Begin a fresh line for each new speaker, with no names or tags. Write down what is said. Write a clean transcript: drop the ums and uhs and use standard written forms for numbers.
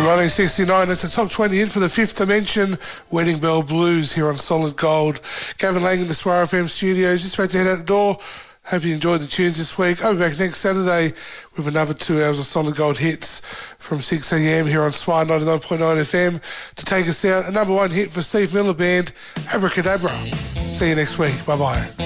From 1969, it's a top 20 hit for the Fifth Dimension, Wedding Bell Blues here on Solid Gold. Gavin Lang in the Swar FM studios, just about to head out the door. Hope you enjoyed the tunes this week. I'll be back next Saturday with another 2 hours of Solid Gold hits from 6am here on Swar 99.9 FM to take us out. A number one hit for Steve Miller Band, Abracadabra. See you next week. Bye-bye.